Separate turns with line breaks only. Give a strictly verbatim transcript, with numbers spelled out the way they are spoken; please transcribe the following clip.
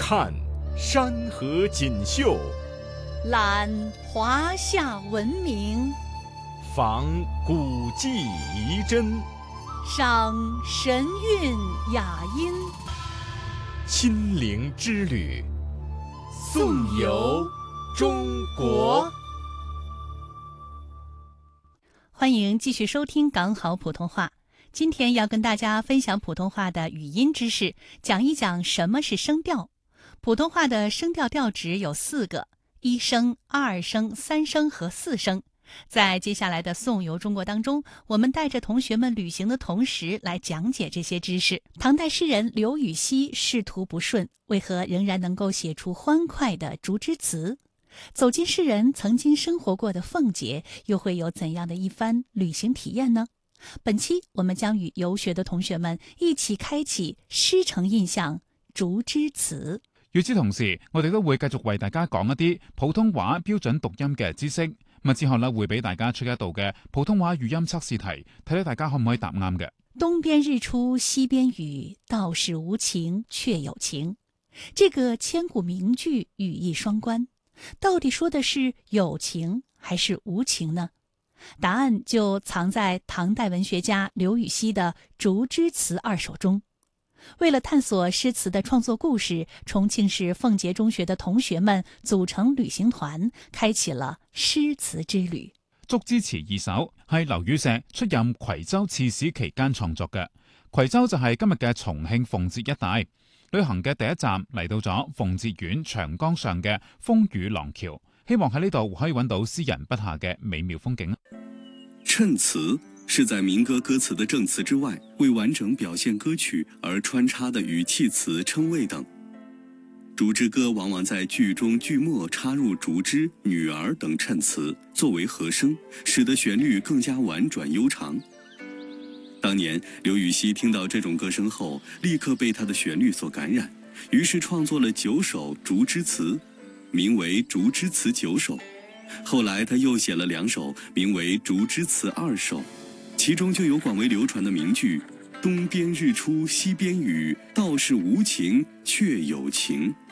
看山河锦绣，
览华夏文明，
访古迹遗珍，
赏神韵雅音。
亲临之旅，颂游中国。
欢迎继续收听港好普通话。今天要跟大家分享普通话的语音知识，讲一讲什么是声调。普通话的声调调值有四个：一声、二声、三声和四声。在接下来的颂游中国当中，我们带着同学们旅行的同时来讲解这些知识。唐代诗人刘禹锡仕途不顺，为何仍然能够写出欢快的竹枝词？走进诗人曾经生活过的奉节，又会有怎样的一番旅行体验呢？本期我们將與遊學的同學們一起開啟詩城印象竹枝詞。
與此同時，我哋都會繼續為大家講一啲普通話標準讀音嘅知識。咁之後呢，會俾大家出一道嘅普通話語音測試題，睇睇大家可唔可以答啱嘅。
東邊日出西邊雨，道是無晴卻有晴。這個千古名句語義雙關，到底說的是有情還是無情呢？答案就藏在唐代文學家劉禹锡的《竹枝詞二首》中。為了探索詩詞的創作故事，重慶市奉節中學的同學們組成旅行團，開啟了詩詞之旅。
《竹枝詞二首》係劉禹錫出任夔州刺史期間創作嘅。夔州就係今日嘅重慶奉節一帶。旅行嘅第一站嚟到咗奉節縣長江上嘅風雨廊橋，希望喺呢度可以揾到詩人筆下嘅美妙風景。
襯詞是在民歌歌詞的正詞之外，為完整表現歌曲而穿插的語氣詞、稱謂等。竹枝歌往往在句中句末插入竹枝、女兒等襯詞，作為和聲，使得旋律更加婉轉悠長。當年劉禹錫聽到這種歌聲後，立刻被它的旋律所感染，於是創作了九首竹枝詞，名為《竹枝詞九首》。後來他又寫了兩首，名為《竹枝詞二首》，其中就有廣為流傳的名句：東邊日出西邊雨，道是無晴卻有晴。